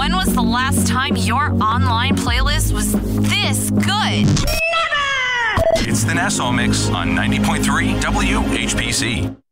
When was the last time your online playlist was this good? It's the Nassau Mix on 90.3 WHPC.